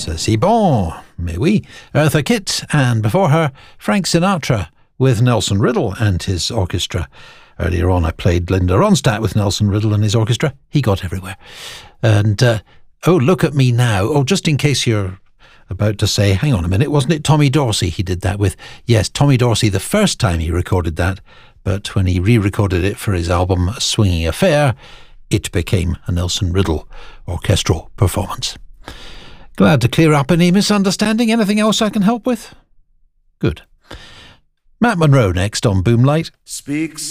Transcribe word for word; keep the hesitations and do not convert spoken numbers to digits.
Ça c'est bon, mais oui. Eartha Kitt, and before her, Frank Sinatra with Nelson Riddle and his orchestra. Earlier on, I played Linda Ronstadt with Nelson Riddle and his orchestra. He got everywhere. And, uh, oh, Look at Me Now. Oh, just in case you're about to say, hang on a minute, wasn't it Tommy Dorsey he did that with? Yes, Tommy Dorsey the first time he recorded that, but when he re-recorded it for his album A Swinging Affair, it became a Nelson Riddle orchestral performance. Glad to clear up any misunderstanding. Anything else I can help with? Good. Matt Monro next on Boomlight. Speaks